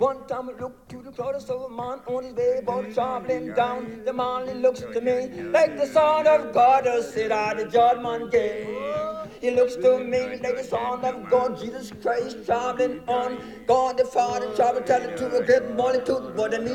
One time I looked to the clouds of a man on his way about traveling down. The man he looks to me like the Son of God, who sit at the judgment day. He looks to me like the Son of God, Jesus Christ, traveling on. God the Father, travel, tell it to a great multitude, but I need